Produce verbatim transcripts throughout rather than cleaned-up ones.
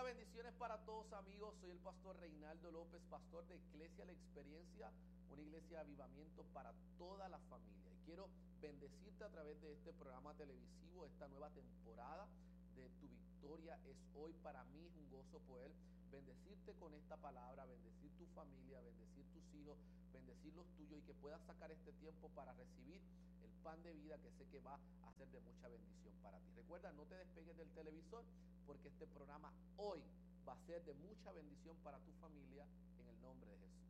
bendiciones para todos, amigos. Soy el pastor Reinaldo López, pastor de Iglesia La Experiencia, una iglesia de avivamiento para toda la familia. Y quiero bendecirte a través de este programa televisivo, esta nueva temporada de Tu Victoria es Hoy. Para mí es un gozo poder bendecirte con esta palabra, bendecir tu familia, bendecir tus hijos, bendecir los tuyos, y que puedas sacar este tiempo para recibir el pan de vida que sé que va a ser de mucha bendición para ti. Recuerda, no te despegues del televisor, porque este programa hoy va a ser de mucha bendición para tu familia, en el nombre de Jesús.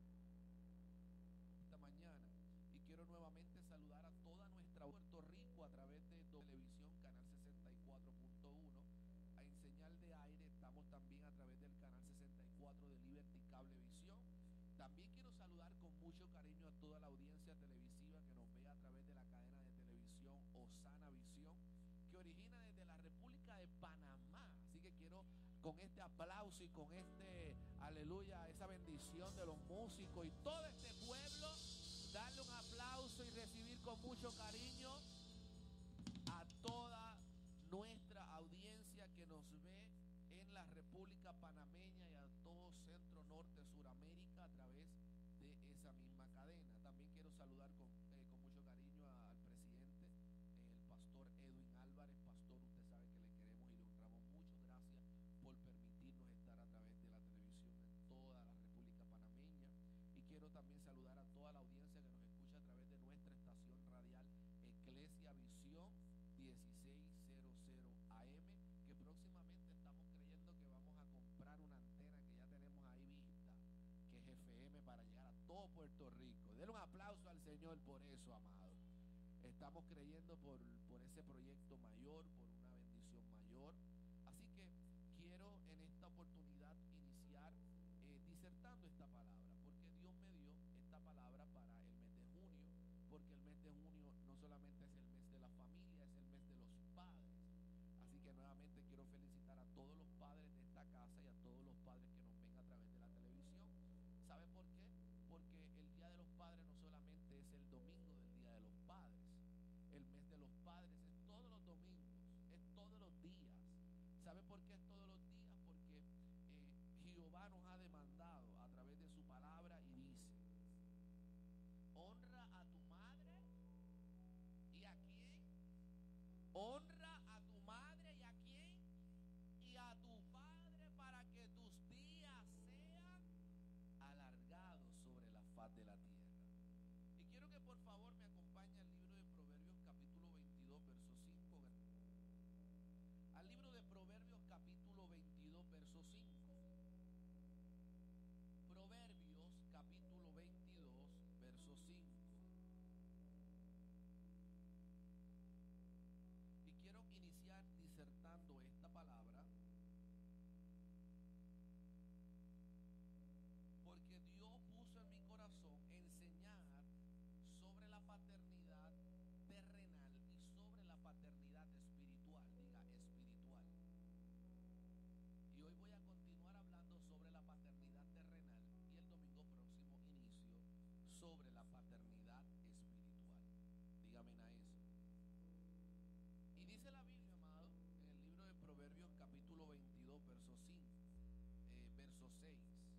Esta mañana, y quiero nuevamente saludar a toda nuestra Puerto Rico a través de televisión canal sesenta y cuatro punto uno, en señal de aire estamos también a través del canal sesenta y cuatro de Liberty Cablevisión. También quiero saludar con mucho cariño a toda la audiencia televisiva que nos ve a través de la cadena de televisión Osana Visión, que origina desde la República de Panamá. Así que quiero, con este aplauso y con este aleluya, esa bendición de los músicos y todo este pueblo, darle un aplauso y recibir con mucho cariño a toda nuestra audiencia que nos ve en la República Panameña y a todo Centro Norte Suramérica a través de esa misma cadena. También quiero saludar con, eh, con mucho cariño al presidente, eh, el pastor Edwin Álvarez. Pastor, usted sabe que le queremos y le honramos mucho. Gracias por permitirnos estar a través de la televisión en toda la República Panameña. Y quiero también saludar a toda la audiencia que nos escucha a través de nuestra estación radial Eclesia Visión dieciséis cero A M, que próximamente estamos creyendo que vamos a comprar una antena que ya tenemos ahí vista, que es F M, para llegar a todo Puerto Rico. Denle un aplauso al Señor por eso, amado. Estamos creyendo por, por ese proyecto mayor, por una bendición mayor. Así que quiero en esta oportunidad iniciar eh, disertando esta palabra, porque Dios me dio esta palabra para el mes de junio, porque el mes de junio no solamente es el mes de la familia, es el mes de los padres. Así que nuevamente quiero felicitar a todos los padres de esta casa y a todos los padres que nos ven a través de la televisión. ¿Sabe por qué? Porque el Día de los Padres no solamente es el domingo del Día de los Padres. El mes de los padres es todos los domingos, es todos los días. ¿Sabe por qué es todos los días? Porque eh, Jehová nos ha demandado a través de su palabra y dice: honra a tu madre y a quién. Honra a tu madre y a quién. Y a tu padre, para que tus días sean alargados sobre la faz de la tierra. Y quiero que por favor me acompañe al libro de Proverbios capítulo veintidós, verso cinco. Al libro de Proverbios capítulo veintidós, verso cinco. Proverbios capítulo veintidós, verso cinco. Y quiero iniciar disertando esta palabra, porque Dios puso en mi corazón enseñar sobre la paternidad terrenal y sobre la paternidad espiritual. Diga, espiritual. Y hoy voy a continuar hablando sobre la paternidad terrenal, y el domingo próximo inicio sobre la paternidad espiritual. Dígame a eso. Y dice la Biblia, amado, en el libro de Proverbios capítulo veintidós, verso cinco, eh, verso seis.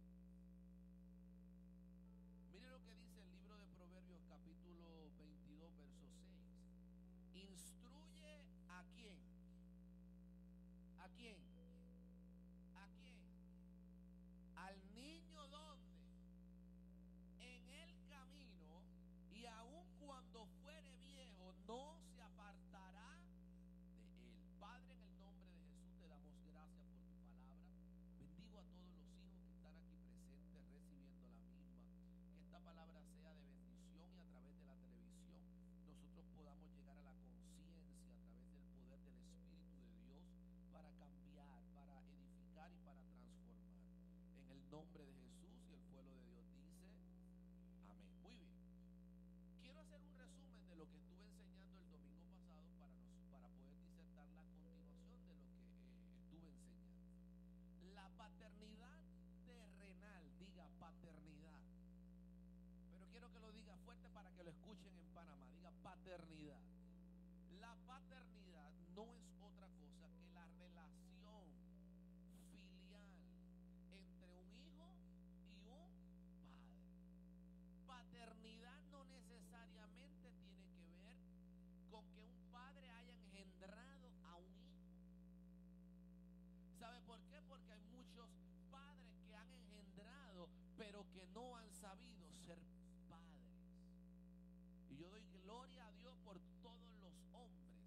Mire lo que dice el libro de Proverbios capítulo veintidós, verso seis. Instruye a quién. ¿A quién? ¿A quién? Al niño, ¿dónde? En el camino, y aun cuando fuere viejo no se apartará de él. Padre, en el nombre de Jesús te damos gracias por tu palabra. Bendigo a todos los hijos que están aquí presentes recibiendo la misma. Que esta palabra sea de bendición, y a través de la televisión nosotros podamos llegar a la conciencia a través del poder del Espíritu de Dios, para cambiar, para edificar y para transformar. En el nombre de Jesús, y el pueblo de Dios dice amén. Muy bien. Quiero hacer un resumen de lo que estuve enseñando el domingo pasado para, nos, para poder disertar la continuación de lo que eh, estuve enseñando. La paternidad terrenal, diga paternidad. Pero quiero que lo diga fuerte para que lo escuchen en Panamá. Diga paternidad. La paternidad no es otra cosa que la relación filial Y yo doy gloria a Dios